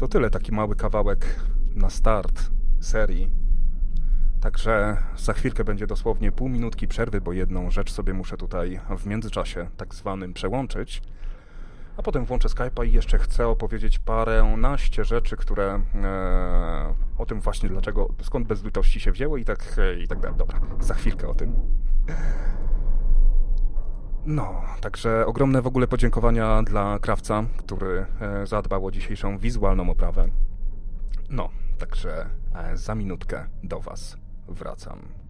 To tyle, taki mały kawałek na start serii. Także za chwilkę będzie dosłownie pół minutki przerwy, bo jedną rzecz sobie muszę tutaj w międzyczasie tak zwanym przełączyć. A potem włączę Skype'a i jeszcze chcę opowiedzieć paręnaście rzeczy, które o tym właśnie dlaczego, skąd bezlitości się wzięło i tak dalej. Dobra, za chwilkę o tym. No, także ogromne w ogóle podziękowania dla krawca, który zadbał o dzisiejszą wizualną oprawę. No, także za minutkę do Was wracam.